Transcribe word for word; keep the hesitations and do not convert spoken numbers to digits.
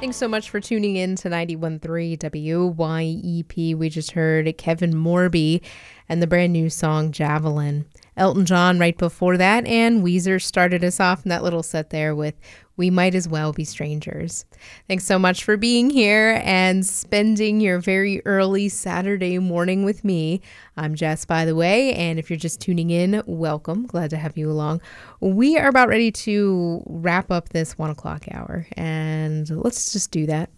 Thanks so much for tuning in to ninety-one point three W Y E P. We just heard Kevin Morby and the brand new song Javelin. Elton John right before that, and Weezer started us off in that little set there with We Might As Well Be Strangers. Thanks so much for being here and spending your very early Saturday morning with me. I'm Jess, by the way, and if you're just tuning in, welcome. Glad to have you along. We are about ready to wrap up this one o'clock hour, and let's just do that.